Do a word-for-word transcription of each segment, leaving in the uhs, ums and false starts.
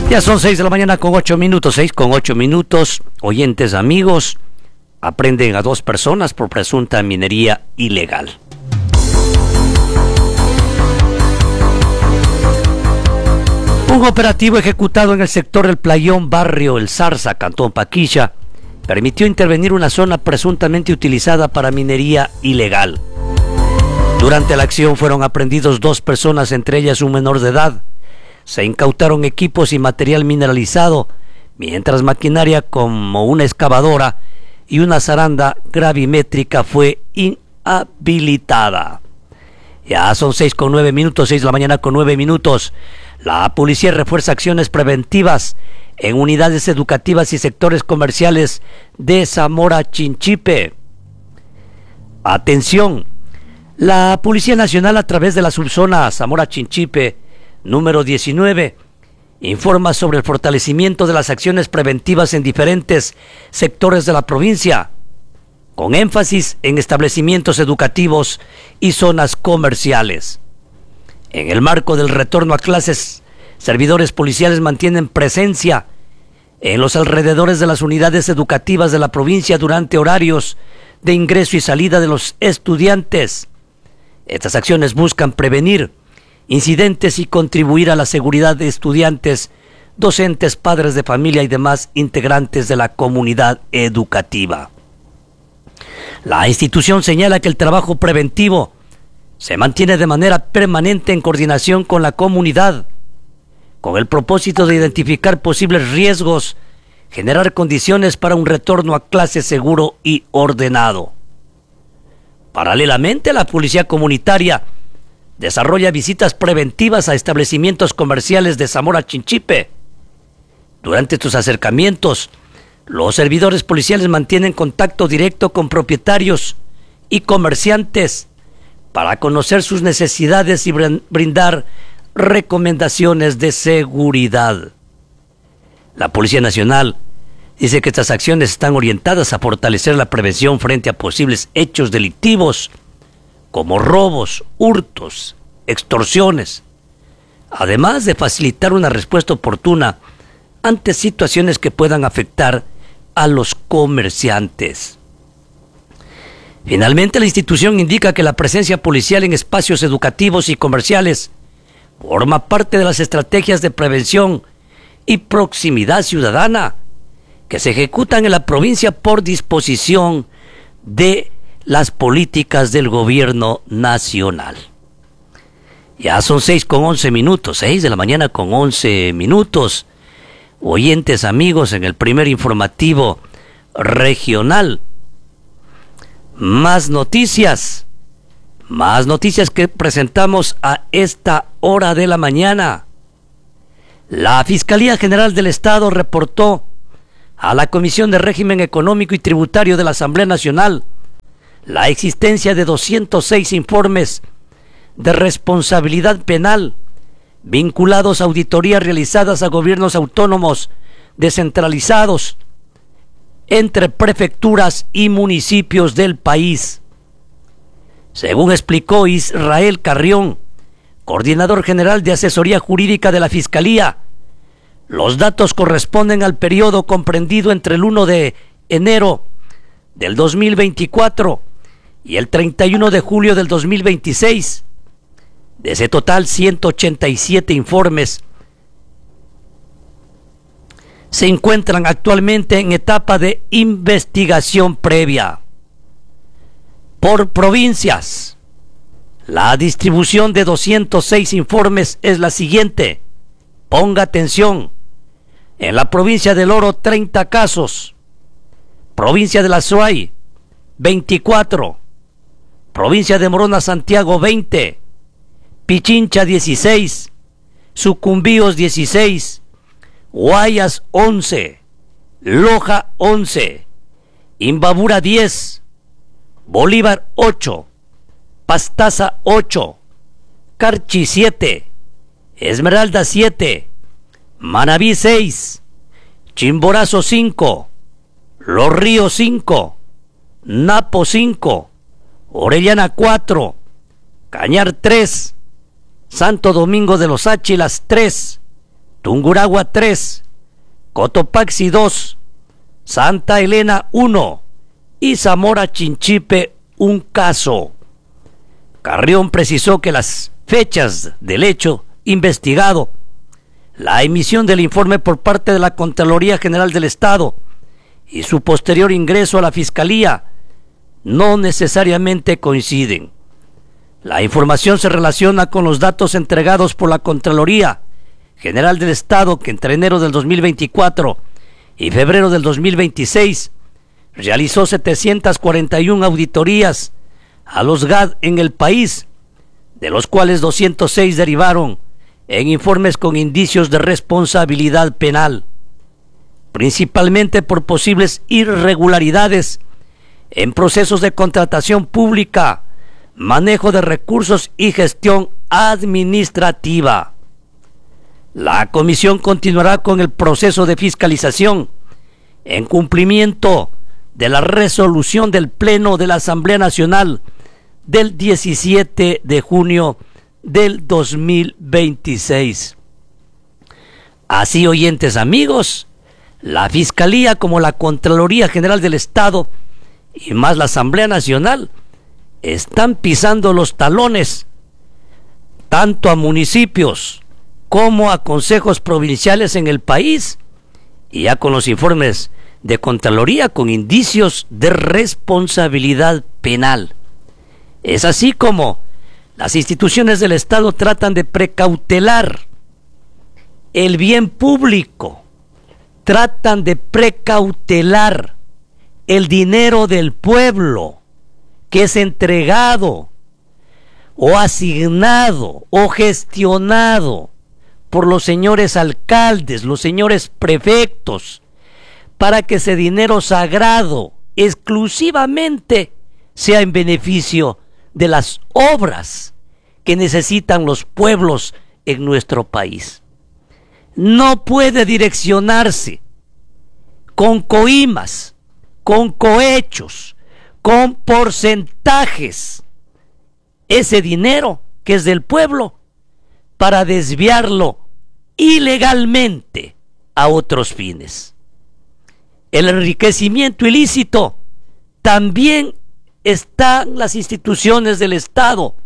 Ya son seis de la mañana con ocho minutos, seis con ocho minutos. Oyentes amigos, aprenden a dos personas por presunta minería ilegal. Un operativo ejecutado en el sector del Playón, barrio El Zarza, Cantón Paquilla, permitió intervenir una zona presuntamente utilizada para minería ilegal. Durante la acción fueron aprehendidos dos personas, entre ellas un menor de edad. Se incautaron equipos y material mineralizado, mientras maquinaria como una excavadora y una zaranda gravimétrica fue inhabilitada. Ya son seis con nueve minutos, seis de la mañana con nueve minutos. La policía refuerza acciones preventivas en unidades educativas y sectores comerciales de Zamora Chinchipe. Atención, la Policía Nacional, a través de la subzona Zamora Chinchipe número diecinueve, informa sobre el fortalecimiento de las acciones preventivas en diferentes sectores de la provincia, con énfasis en establecimientos educativos y zonas comerciales. En el marco del retorno a clases, servidores policiales mantienen presencia en los alrededores de las unidades educativas de la provincia durante horarios de ingreso y salida de los estudiantes. Estas acciones buscan prevenir incidentes y contribuir a la seguridad de estudiantes, docentes, padres de familia y demás integrantes de la comunidad educativa. La institución señala que el trabajo preventivo se mantiene de manera permanente en coordinación con la comunidad, con el propósito de identificar posibles riesgos, generar condiciones para un retorno a clase seguro y ordenado. Paralelamente, la policía comunitaria desarrolla visitas preventivas a establecimientos comerciales de Zamora Chinchipe. Durante estos acercamientos, los servidores policiales mantienen contacto directo con propietarios y comerciantes para conocer sus necesidades y brindar recomendaciones de seguridad. La Policía Nacional dice que estas acciones están orientadas a fortalecer la prevención frente a posibles hechos delictivos como robos, hurtos, extorsiones, además de facilitar una respuesta oportuna ante situaciones que puedan afectar a los comerciantes. Finalmente, la institución indica que la presencia policial en espacios educativos y comerciales forma parte de las estrategias de prevención y proximidad ciudadana que se ejecutan en la provincia por disposición de las políticas del gobierno nacional. Ya son seis con once minutos, seis de la mañana con once minutos. Oyentes amigos, en el primer informativo regional, más noticias, más noticias que presentamos a esta hora de la mañana. La Fiscalía General del Estado reportó a la Comisión de Régimen Económico y Tributario de la Asamblea Nacional la existencia de doscientos seis informes de responsabilidad penal vinculados a auditorías realizadas a gobiernos autónomos descentralizados entre prefecturas y municipios del país. Según explicó Israel Carrión, coordinador general de asesoría jurídica de la Fiscalía, los datos corresponden al periodo comprendido entre el primero de enero del dos mil veinticuatro y el treinta y uno de julio del dos mil veintiséis. De ese total, ciento ochenta y siete informes se encuentran actualmente en etapa de investigación previa. Por provincias, la distribución de doscientos seis informes es la siguiente. Ponga atención. En la provincia del Oro, treinta casos. Provincia de la Azuay, veinticuatro. Provincia de Morona Santiago, veinte. Pichincha, dieciséis. Sucumbíos, dieciséis. Guayas, once. Loja, once. Imbabura, diez. Bolívar, ocho. Pastaza, ocho. Carchi, siete. Esmeralda, siete. Manabí, seis. Chimborazo, cinco. Los Ríos, cinco. Napo, cinco. Orellana, cuatro. Cañar, tres. Santo Domingo de los Áchilas, tres. Tungurahua tres, Cotopaxi dos, Santa Elena uno y Zamora Chinchipe un caso. Carrión precisó que las fechas del hecho investigado, la emisión del informe por parte de la Contraloría General del Estado y su posterior ingreso a la Fiscalía no necesariamente coinciden. La información se relaciona con los datos entregados por la Contraloría General del Estado, que entre enero del dos mil veinticuatro y febrero del dos mil veintiséis realizó setecientas cuarenta y una auditorías a los G A D en el país, de los cuales doscientos seis derivaron en informes con indicios de responsabilidad penal, principalmente por posibles irregularidades en procesos de contratación pública, manejo de recursos y gestión administrativa. La comisión continuará con el proceso de fiscalización en cumplimiento de la resolución del Pleno de la Asamblea Nacional del diecisiete de junio del dos mil veintiséis. Así, oyentes amigos, la Fiscalía como la Contraloría General del Estado y más la Asamblea Nacional están pisando los talones tanto a municipios como a consejos provinciales en el país, y ya con los informes de Contraloría con indicios de responsabilidad penal. Es así como las instituciones del Estado tratan de precautelar el bien público, tratan de precautelar el dinero del pueblo que es entregado o asignado o gestionado por los señores alcaldes, los señores prefectos, para que ese dinero sagrado exclusivamente sea en beneficio de las obras que necesitan los pueblos en nuestro país. No puede direccionarse con coimas, con cohechos, con porcentajes ese dinero que es del pueblo para desviarlo ilegalmente a otros fines. El enriquecimiento ilícito también están las instituciones del Estado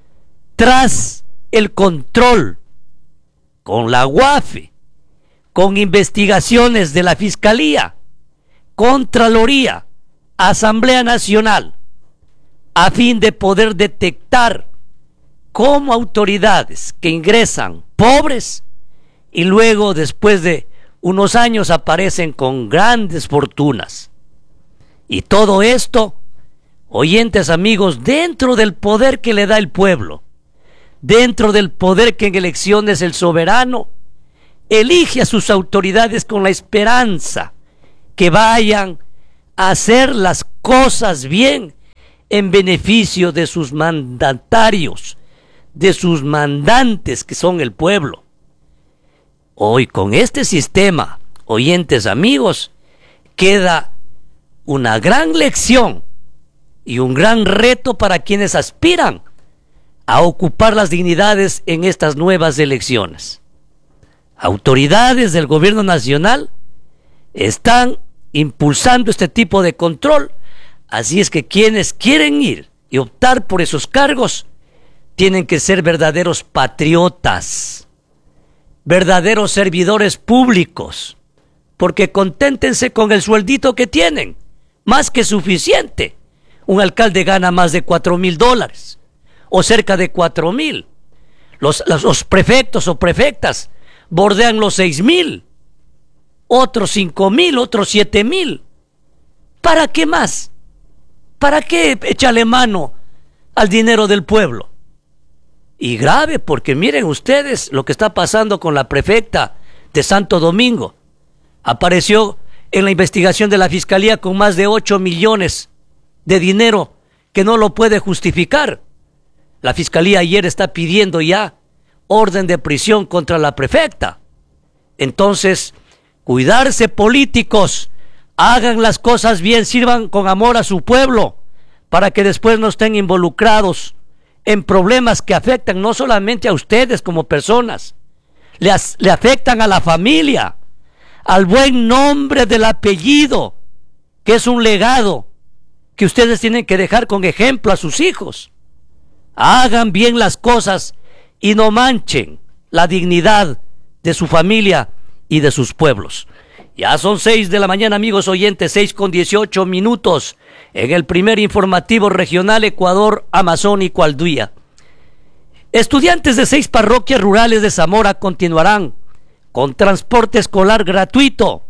tras el control, con la U A F E, con investigaciones de la Fiscalía, Contraloría, Asamblea Nacional, a fin de poder detectar cómo autoridades que ingresan pobres y luego después de unos años aparecen con grandes fortunas. Y todo esto, oyentes amigos, dentro del poder que le da el pueblo, dentro del poder que en elecciones el soberano elige a sus autoridades con la esperanza que vayan a hacer las cosas bien en beneficio de sus mandatarios, de sus mandantes que son el pueblo. Hoy con este sistema, oyentes amigos, queda una gran lección y un gran reto para quienes aspiran a ocupar las dignidades en estas nuevas elecciones. Autoridades del gobierno nacional están impulsando este tipo de control, así es que quienes quieren ir y optar por esos cargos tienen que ser verdaderos patriotas, verdaderos servidores públicos, porque conténtense con el sueldito que tienen, más que suficiente. Un alcalde gana más de cuatro mil dólares, o cerca de cuatro mil. Los, los, los prefectos o prefectas bordean los seis mil, otros cinco mil, otros siete mil. ¿Para qué más? ¿Para qué echarle mano al dinero del pueblo? Y grave, porque miren ustedes lo que está pasando con la prefecta de Santo Domingo. Apareció en la investigación de la Fiscalía con más de ocho millones de dinero que no lo puede justificar. La Fiscalía ayer está pidiendo ya orden de prisión contra la prefecta. Entonces, cuidarse, políticos, hagan las cosas bien, sirvan con amor a su pueblo, para que después no estén involucrados en problemas que afectan no solamente a ustedes como personas, le, as, le afectan a la familia, al buen nombre del apellido, que es un legado que ustedes tienen que dejar con ejemplo a sus hijos. Hagan bien las cosas y no manchen la dignidad de su familia y de sus pueblos. Ya son seis de la mañana, amigos oyentes, seis con dieciocho minutos, en el primer informativo regional Ecuador Amazónico al día. Estudiantes de seis parroquias rurales de Zamora continuarán con transporte escolar gratuito.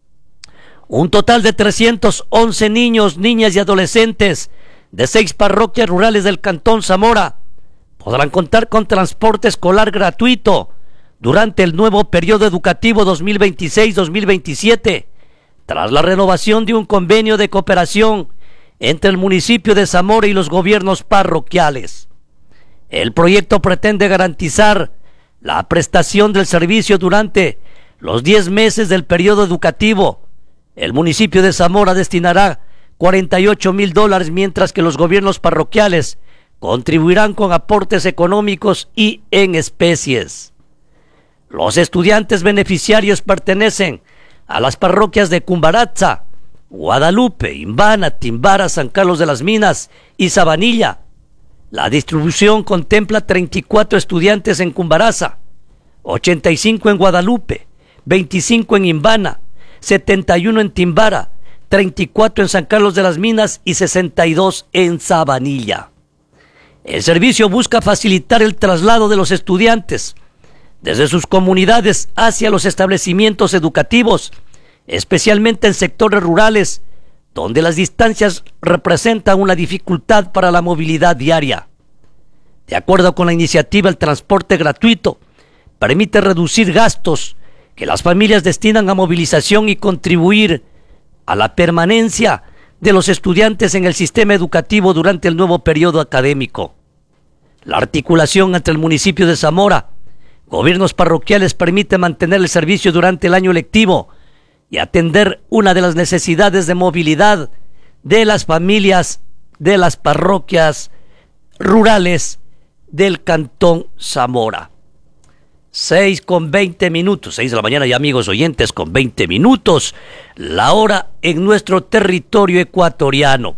Un total de trescientos once niños, niñas y adolescentes de seis parroquias rurales del Cantón Zamora podrán contar con transporte escolar gratuito durante el nuevo periodo educativo dos mil veintiséis dos mil veintisiete, tras la renovación de un convenio de cooperación entre el municipio de Zamora y los gobiernos parroquiales. El proyecto pretende garantizar la prestación del servicio durante los diez meses del periodo educativo. El municipio de Zamora destinará cuarenta y ocho mil dólares, mientras que los gobiernos parroquiales contribuirán con aportes económicos y en especies. Los estudiantes beneficiarios pertenecen a las parroquias de Cumbaratza, Guadalupe, Imbana, Timbara, San Carlos de las Minas y Sabanilla. La distribución contempla treinta y cuatro estudiantes en Cumbaraza, ochenta y cinco en Guadalupe, veinticinco en Imbana, setenta y uno en Timbara, treinta y cuatro en San Carlos de las Minas y sesenta y dos en Sabanilla. El servicio busca facilitar el traslado de los estudiantes desde sus comunidades hacia los establecimientos educativos, especialmente en sectores rurales, donde las distancias representan una dificultad para la movilidad diaria. De acuerdo con la iniciativa, el transporte gratuito permite reducir gastos que las familias destinan a movilización y contribuir a la permanencia de los estudiantes en el sistema educativo durante el nuevo periodo académico. La articulación entre el municipio de Zamora, gobiernos parroquiales, permite mantener el servicio durante el año lectivo y atender una de las necesidades de movilidad de las familias de las parroquias rurales del Cantón Zamora. seis con veinte minutos, seis de la mañana ya, amigos oyentes, con veinte minutos, la hora en nuestro territorio ecuatoriano.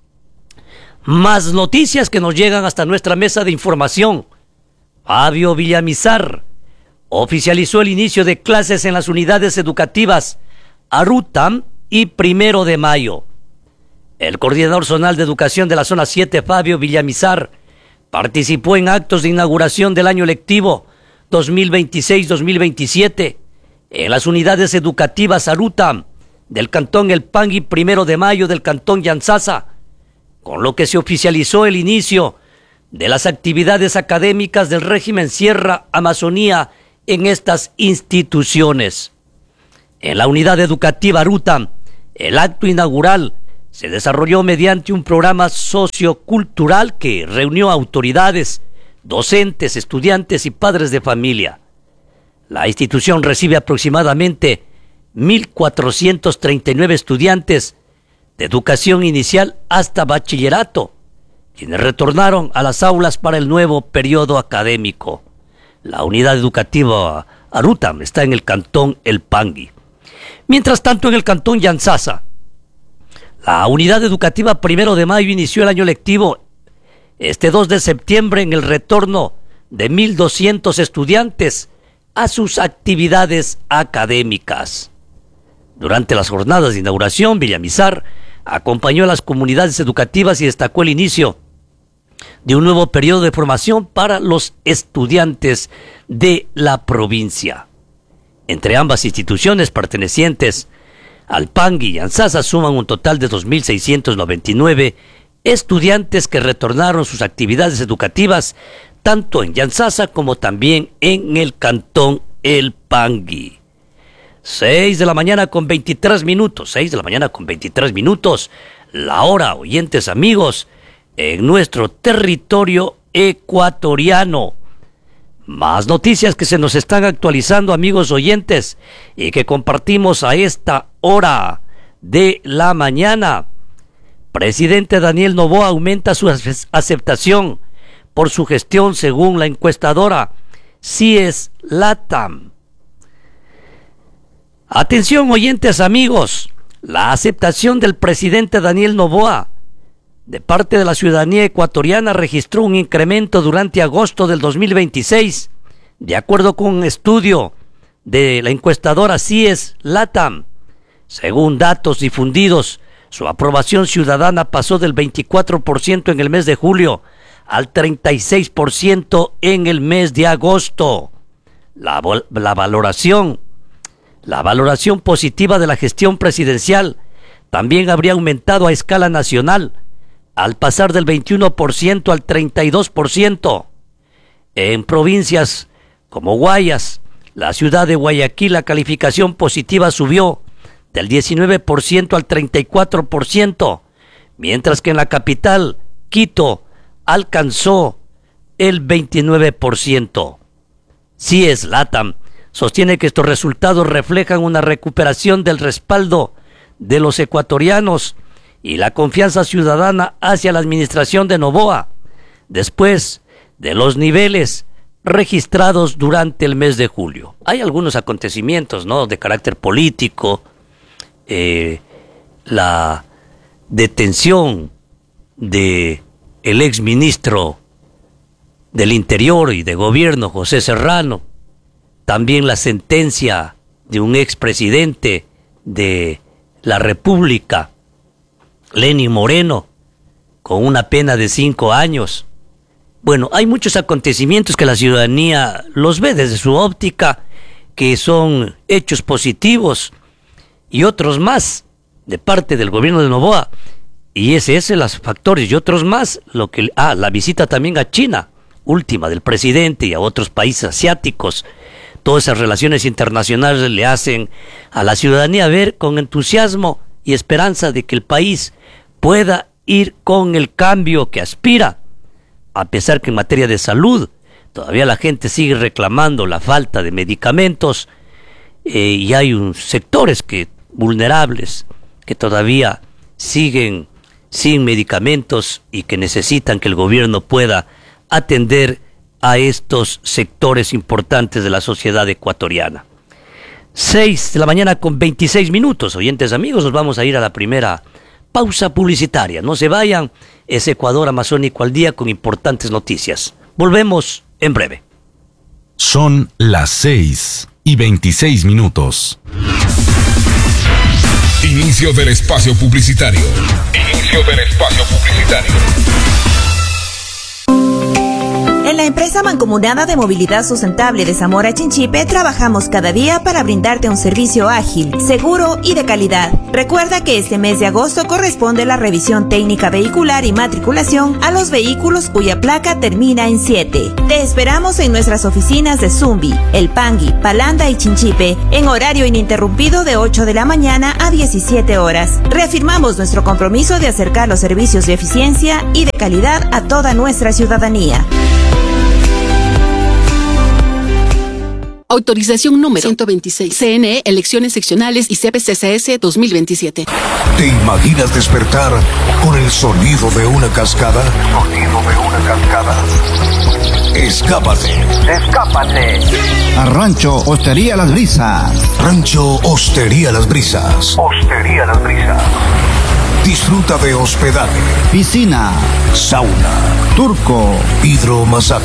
Más noticias que nos llegan hasta nuestra mesa de información. Fabio Villamizar oficializó el inicio de clases en las unidades educativas Arutam y Primero de Mayo. El coordinador zonal de educación de la zona siete, Fabio Villamizar, participó en actos de inauguración del año lectivo dos mil veintiséis dos mil veintisiete en las unidades educativas Arutam del Cantón El Pangui, Primero de Mayo del Cantón Yanzasa, con lo que se oficializó el inicio de las actividades académicas del régimen Sierra Amazonía en estas instituciones. En la unidad educativa Arutam, el acto inaugural se desarrolló mediante un programa sociocultural que reunió a autoridades, docentes, estudiantes y padres de familia. La institución recibe aproximadamente mil cuatrocientos treinta y nueve estudiantes de educación inicial hasta bachillerato, quienes retornaron a las aulas para el nuevo periodo académico. La unidad educativa Arutam está en el Cantón El Pangui. Mientras tanto, en el Cantón Yanzasa, la unidad educativa Primero de Mayo inició el año lectivo este dos de septiembre en el retorno de mil doscientos estudiantes a sus actividades académicas. Durante las jornadas de inauguración, Villamizar acompañó a las comunidades educativas y destacó el inicio de un nuevo periodo de formación para los estudiantes de la provincia. Entre ambas instituciones pertenecientes al Pangui y Yanzasa suman un total de dos mil seiscientos noventa y nueve estudiantes que retornaron sus actividades educativas tanto en Yanzasa como también en el Cantón El Pangui. seis de la mañana con veintitrés minutos, seis de la mañana con veintitrés minutos, la hora, oyentes amigos, en nuestro territorio ecuatoriano. Más noticias que se nos están actualizando, amigos oyentes, y que compartimos a esta hora de la mañana. Presidente Daniel Noboa aumenta su aceptación por su gestión según la encuestadora C I E S LATAM. Atención, oyentes amigos, la aceptación del presidente Daniel Noboa de parte de la ciudadanía ecuatoriana registró un incremento durante agosto del dos mil veintiséis, de acuerdo con un estudio de la encuestadora C I E S LATAM. Según datos difundidos, su aprobación ciudadana pasó del veinticuatro por ciento en el mes de julio al treinta y seis por ciento en el mes de agosto. La, la valoración, la valoración positiva de la gestión presidencial también habría aumentado a escala nacional, al pasar del veintiuno por ciento al treinta y dos por ciento. En provincias como Guayas, la ciudad de Guayaquil, la calificación positiva subió del diecinueve por ciento al treinta y cuatro por ciento, mientras que en la capital, Quito, alcanzó el veintinueve por ciento. C I E S LATAM sostiene que estos resultados reflejan una recuperación del respaldo de los ecuatorianos y la confianza ciudadana hacia la administración de Noboa, después de los niveles registrados durante el mes de julio. Hay algunos acontecimientos, ¿no?, de carácter político, eh, la detención de el exministro del Interior y de Gobierno, José Serrano, también la sentencia de un expresidente de la República, Lenín Moreno, con una pena de cinco años. Bueno, hay muchos acontecimientos que la ciudadanía los ve desde su óptica, que son hechos positivos, y otros más de parte del gobierno de Noboa. Y ese es los factores, y otros más, lo que ah, la visita también a China, última del presidente, y a otros países asiáticos. Todas esas relaciones internacionales le hacen a la ciudadanía ver con entusiasmo y esperanza de que el país pueda ir con el cambio que aspira, a pesar que en materia de salud todavía la gente sigue reclamando la falta de medicamentos, eh, y hay un, sectores que vulnerables que todavía siguen sin medicamentos y que necesitan que el gobierno pueda atender a estos sectores importantes de la sociedad ecuatoriana. seis de la mañana con veintiséis minutos, oyentes amigos, nos vamos a ir a la primera pausa publicitaria. No se vayan, es Ecuador Amazónico al día con importantes noticias. Volvemos en breve. Son las seis y veintiséis minutos. Inicio del espacio publicitario. Inicio del espacio publicitario. En la empresa mancomunada de movilidad sustentable de Zamora Chinchipe trabajamos cada día para brindarte un servicio ágil, seguro y de calidad. Recuerda que este mes de agosto corresponde la revisión técnica vehicular y matriculación a los vehículos cuya placa termina en siete. Te esperamos en nuestras oficinas de Zumbi, El Pangui, Palanda y Chinchipe en horario ininterrumpido de ocho de la mañana a diecisiete horas. Reafirmamos nuestro compromiso de acercar los servicios de eficiencia y de calidad a toda nuestra ciudadanía. Autorización número ciento veintiséis. C N E, elecciones seccionales y C P C C S dos mil veintisiete. ¿Te imaginas despertar con el sonido de una cascada? Sonido de una cascada. Escápate. Escápate. A Rancho Hostería Las Brisas. Rancho Hostería Las Brisas. Hostería Las Brisas. Disfruta de hospedaje, piscina, sauna, turco, hidromasaje,